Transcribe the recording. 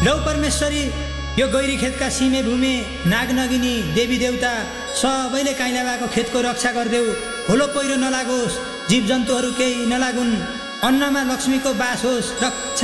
लौ परमेश्वरी यो गैरी खेतका सिमे भूमे नागनगिनी देवी देवता सबैले काइलाबाको खेतको रक्षा गरिदेऊ। खोलो पहिरो नलागोस्, जीवजन्तुहरू केही नलागुन्, अन्नमा लक्ष्मीको बास होस्, रक्षा